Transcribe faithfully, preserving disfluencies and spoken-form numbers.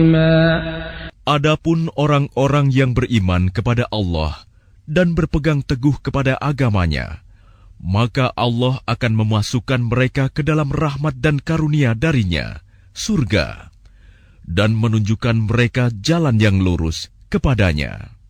Adapun orang-orang yang beriman kepada Allah dan berpegang teguh kepada agamanya, maka Allah akan memasukkan mereka ke dalam rahmat dan karunia darinya, surga, dan menunjukkan mereka jalan yang lurus kepadanya.